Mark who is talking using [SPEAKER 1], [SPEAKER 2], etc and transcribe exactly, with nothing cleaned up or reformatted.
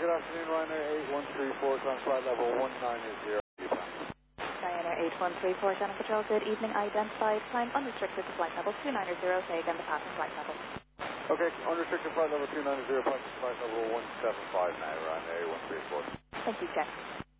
[SPEAKER 1] good afternoon, Ryanair eight one three four, on flight level one nine zero.
[SPEAKER 2] Ryanair eight one three four, Channel Control, good evening, identified, climb unrestricted to flight level two nine zero, say again the passing flight level.
[SPEAKER 1] Okay, unrestricted flight level two nine zero, passing flight level one seven five now, Ryanair eight one three four.
[SPEAKER 2] Thank you, check.